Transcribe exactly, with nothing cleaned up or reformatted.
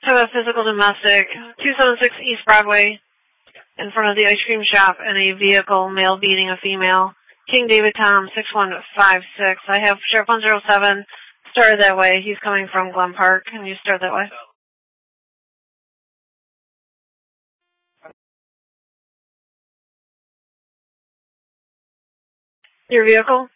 have a physical domestic, two seventy-six East Broadway, in front of the ice cream shop, and a vehicle, male beating a female. King David Tom, six one five six. I have Sheriff one oh seven started that way. He's coming from Glen Park. Can you start that way? Your vehicle?